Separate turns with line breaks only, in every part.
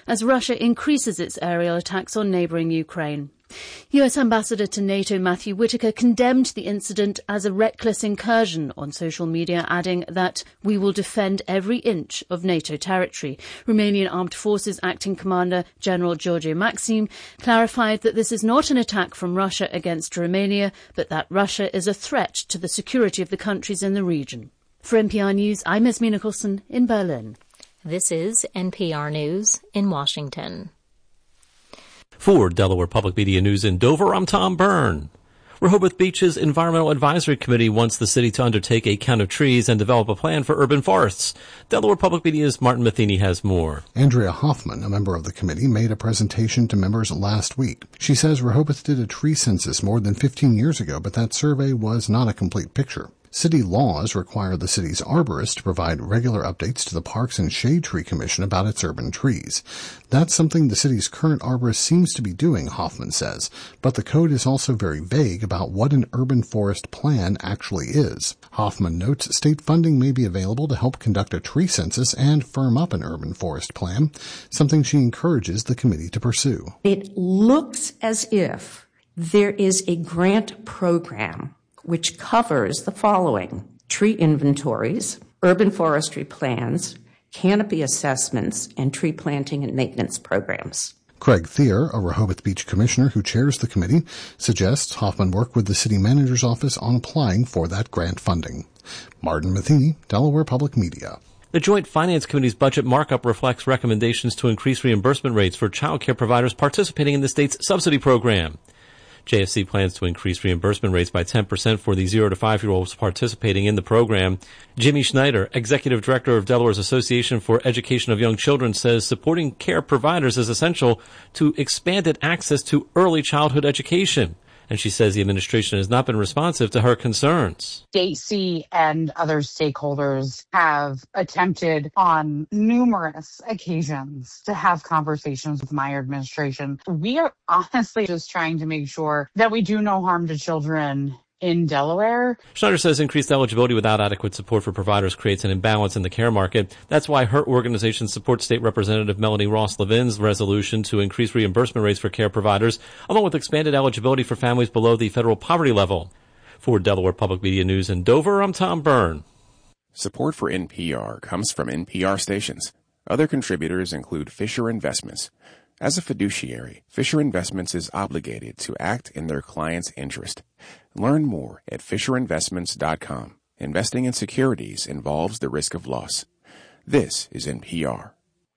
as Russia increases its aerial attacks on neighbouring Ukraine. US Ambassador to NATO Matthew Whitaker condemned the incident as a reckless incursion on social media, adding that we will defend every inch of NATO territory. Romanian Armed Forces Acting Commander General George Maxim clarified that this is not an attack from Russia against Romania, but that Russia is a threat to the security of the countries in the region. For NPR News, I'm Esme Nicholson in Berlin.
This is NPR News in Washington.
For Delaware Public Media News in Dover, I'm Tom Byrne. Rehoboth Beach's Environmental Advisory Committee wants the city to undertake a count of trees and develop a plan for urban forests. Delaware Public Media's Martin Matheny has more.
Andrea Hoffman, a member of the committee, made a presentation to members last week. She says Rehoboth did a tree census more than 15 years ago, but that survey was not a complete picture. City laws require the city's arborist to provide regular updates to the Parks and Shade Tree Commission about its urban trees. That's something the city's current arborist seems to be doing, Hoffman says, but the code is also very vague about what an urban forest plan actually is. Hoffman notes state funding may be available to help conduct a tree census and firm up an urban forest plan, something she encourages the committee to pursue.
It looks as if there is a grant program which covers the following: tree inventories, urban forestry plans, canopy assessments, and tree planting and maintenance programs.
Craig Thier, a Rehoboth Beach commissioner who chairs the committee, suggests Hoffman work with the city manager's office on applying for that grant funding. Martin Matheny, Delaware Public Media.
The Joint Finance Committee's budget markup reflects recommendations to increase reimbursement rates for child care providers participating in the state's subsidy program. JFC plans to increase reimbursement rates by 10% for the 0 to 5-year-olds participating in the program. Jimmy Schneider, executive director of Delaware's Association for Education of Young Children, says supporting care providers is essential to expanded access to early childhood education. And she says the administration has not been responsive to her concerns.
DACE and other stakeholders have attempted on numerous occasions to have conversations with my administration. We are honestly just trying to make sure that we do no harm to children in Delaware.
Schneider says increased eligibility without adequate support for providers creates an imbalance in the care market. That's why her organization supports State Representative Melanie Ross-Levin's resolution to increase reimbursement rates for care providers, along with expanded eligibility for families below the federal poverty level. For Delaware Public Media News in Dover, I'm Tom Byrne.
Support for NPR comes from NPR stations. Other contributors include Fisher Investments. As a fiduciary, Fisher Investments is obligated to act in their client's interest. Learn more at FisherInvestments.com. Investing in securities involves the risk of loss. This is NPR.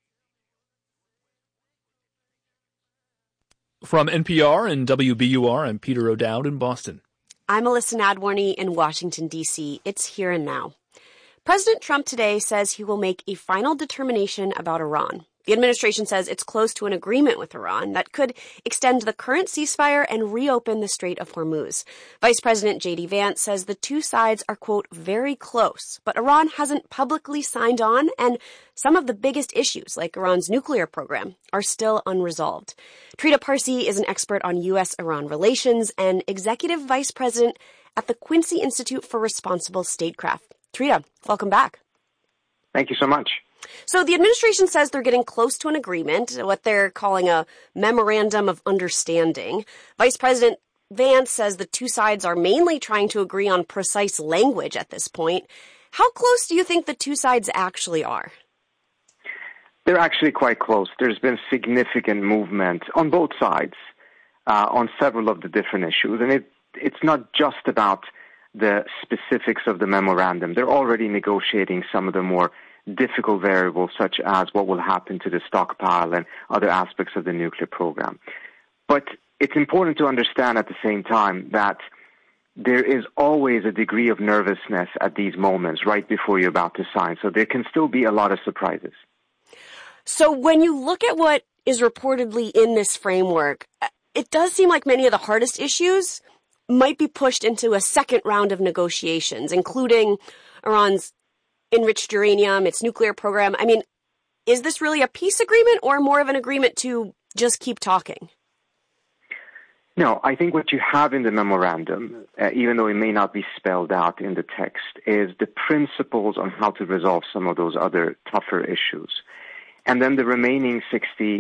From NPR and WBUR, I'm Peter O'Dowd in Boston.
I'm Alyssa Nadworny in Washington, D.C. It's here and now. President Trump today says he will make a final determination about Iran. The administration says it's close to an agreement with Iran that could extend the current ceasefire and reopen the Strait of Hormuz. Vice President J.D. Vance says the two sides are, quote, very close, but Iran hasn't publicly signed on, and some of the biggest issues, like Iran's nuclear program, are still unresolved. Trita Parsi is an expert on U.S.-Iran relations and executive vice president at the Quincy Institute for Responsible Statecraft. Trita, welcome back.
Thank you so much.
So the administration says they're getting close to an agreement, what they're calling a memorandum of understanding. Vice President Vance says the two sides are mainly trying to agree on precise language at this point. How close do you think the two sides actually are?
They're actually quite close. There's been significant movement on both sides on several of the different issues. And it's not just about the specifics of the memorandum. They're already negotiating some of the more difficult variables, such as what will happen to the stockpile and other aspects of the nuclear program. But it's important to understand at the same time that there is always a degree of nervousness at these moments right before you're about to sign. So there can still be a lot of surprises.
So when you look at what is reportedly in this framework, it does seem like many of the hardest issues might be pushed into a second round of negotiations, including Iran's enriched uranium, its nuclear program. I mean, is this really a peace agreement or more of an agreement to just keep talking?
No, I think what you have in the memorandum, even though it may not be spelled out in the text, is the principles on how to resolve some of those other tougher issues. And then the remaining 60